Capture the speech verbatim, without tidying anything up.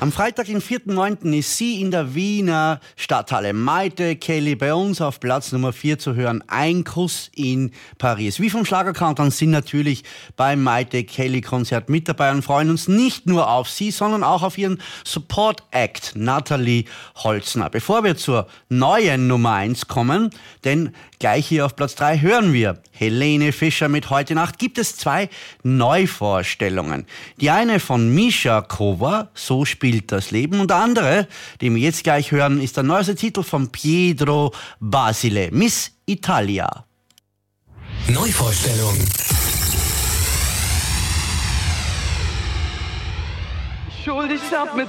Am Freitag, den vierten neunten ist sie in der Wiener Stadthalle. Maite Kelly bei uns auf Platz Nummer vier zu hören. Ein Kuss in Paris. Wir vom Schlager-Countdown sind natürlich beim Maite Kelly Konzert mit dabei und freuen uns nicht nur auf sie, sondern auch auf ihren Support Act, Nathalie Holzner. Bevor wir zur neuen Nummer eins kommen, denn gleich hier auf Platz drei hören wir Helene Fischer mit Heute Nacht, gibt es zwei Neuvorstellungen. Die eine von Misha Kova, So spielt das Leben, und der andere, den wir jetzt gleich hören, ist der neueste Titel von Pietro Basile, Miss Italia. Neuvorstellung. Schuldig ab mit